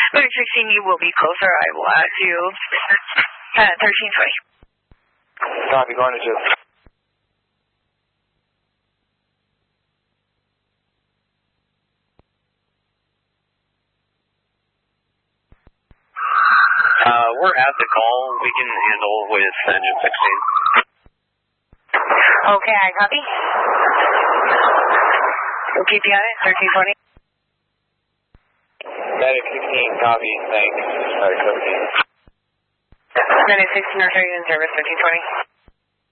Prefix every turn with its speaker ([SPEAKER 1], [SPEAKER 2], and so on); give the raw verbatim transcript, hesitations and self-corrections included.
[SPEAKER 1] Medic sixteen, you will be closer. I will add you at thirteen twenty.
[SPEAKER 2] Copy, going to two.
[SPEAKER 3] Uh, we're at the call. We can handle with engine sixteen.
[SPEAKER 1] Okay, I copy. We'll keep you on it, thirteen twenty.
[SPEAKER 2] Medic sixteen, copy, thanks. Medic seventeen.
[SPEAKER 1] Medic sixteen, returning in service, thirteen twenty.